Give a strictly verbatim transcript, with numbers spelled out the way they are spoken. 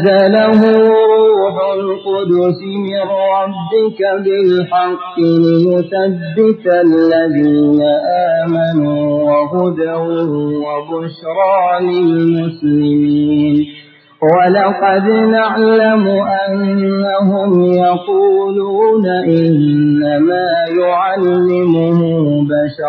نزله روح القدس من ربك بالحق ليثبت الذين آمنوا وهدى وبشرى للمسلمين. ولقد نعلم أنهم يقولون إنما